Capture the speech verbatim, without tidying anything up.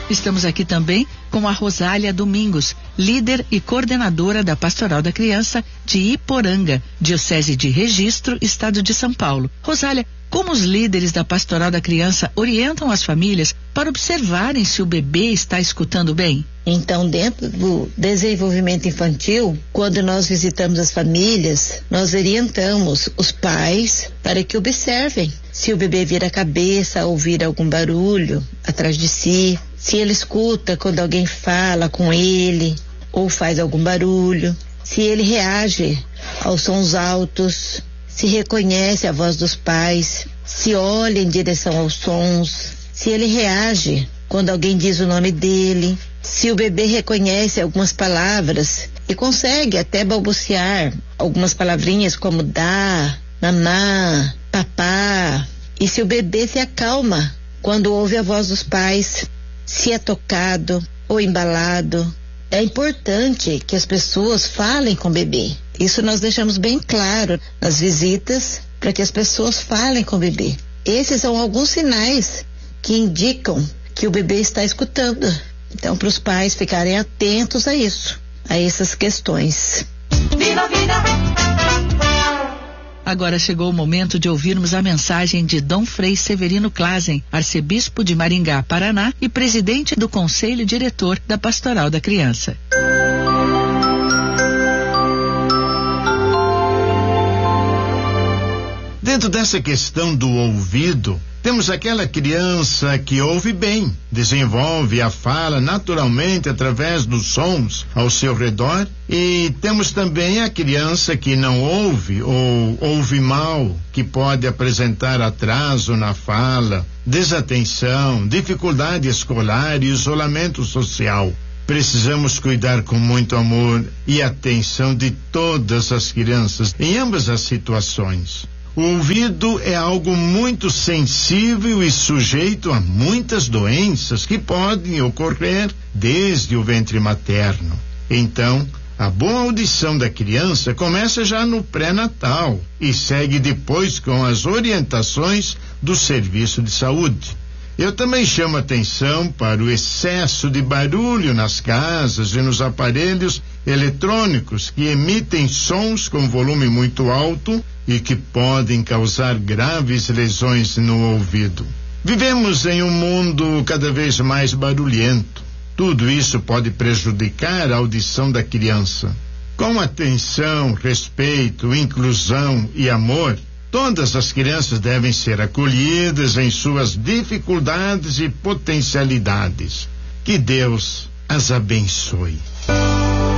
Estamos aqui também com a Rosália Domingos, líder e coordenadora da Pastoral da Criança de Iporanga, Diocese de Registro, Estado de São Paulo. Rosália, como os líderes da Pastoral da Criança orientam as famílias para observarem se o bebê está escutando bem? Então, dentro do desenvolvimento infantil, quando nós visitamos as famílias, nós orientamos os pais para que observem se o bebê vira a cabeça, ouvir algum barulho atrás de si, se ele escuta quando alguém fala com ele ou faz algum barulho, se ele reage aos sons altos, se reconhece a voz dos pais, se olha em direção aos sons, se ele reage quando alguém diz o nome dele, se o bebê reconhece algumas palavras e consegue até balbuciar algumas palavrinhas como dá, mamá, papá, e se o bebê se acalma quando ouve a voz dos pais, se é tocado ou embalado. É importante que as pessoas falem com o bebê. Isso nós deixamos bem claro nas visitas, para que as pessoas falem com o bebê. Esses são alguns sinais que indicam que o bebê está escutando. Então, para os pais ficarem atentos a isso, a essas questões. Viva a vida! Agora chegou o momento de ouvirmos a mensagem de Dom Frei Severino Clasen, arcebispo de Maringá, Paraná e presidente do Conselho Diretor da Pastoral da Criança. Dentro dessa questão do ouvido, temos aquela criança que ouve bem, desenvolve a fala naturalmente através dos sons ao seu redor, e temos também a criança que não ouve ou ouve mal, que pode apresentar atraso na fala, desatenção, dificuldade escolar e isolamento social. Precisamos cuidar com muito amor e atenção de todas as crianças em ambas as situações. O ouvido é algo muito sensível e sujeito a muitas doenças que podem ocorrer desde o ventre materno. Então, a boa audição da criança começa já no pré-natal e segue depois com as orientações do serviço de saúde. Eu também chamo atenção para o excesso de barulho nas casas e nos aparelhos eletrônicos que emitem sons com volume muito alto e que podem causar graves lesões no ouvido. Vivemos em um mundo cada vez mais barulhento. Tudo isso pode prejudicar a audição da criança. Com atenção, respeito, inclusão e amor, todas as crianças devem ser acolhidas em suas dificuldades e potencialidades. Que Deus as abençoe.